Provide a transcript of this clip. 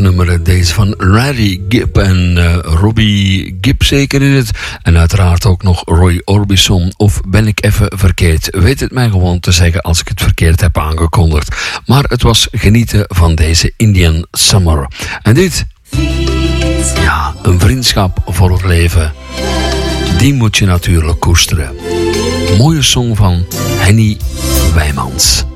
nummer. Deze van Larry Gibb en Robbie Gibb zeker is het. En uiteraard ook nog Roy Orbison. Of ben ik even verkeerd? Weet het mij gewoon te zeggen als ik het verkeerd heb aangekondigd. Maar het was genieten van deze Indian Summer. En dit... Ja, een vriendschap voor het leven. Die moet je natuurlijk koesteren. Mooie song van Henny Wijmans.